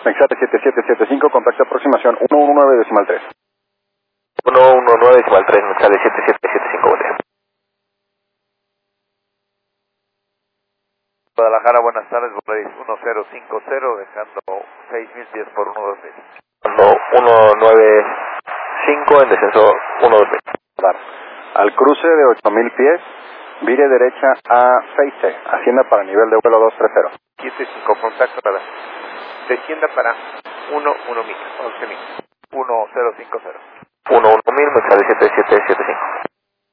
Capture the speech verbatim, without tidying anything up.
Exate siete siete siete cinco, contacto aproximación uno uno nueve decimal tres. uno uno nueve decimal tres, me sale siete siete siete cinco, buen día. Guadalajara, buenas tardes, Volaris uno cero cinco cero, dejando seis mil pies por uno dos mil. uno nueve cinco en descenso uno dos mil. Al cruce de ocho mil pies, vire derecha a Feice, ascienda para nivel de vuelo dos tres cero. siete cinco, contacto para descienda para uno uno mil, once mil.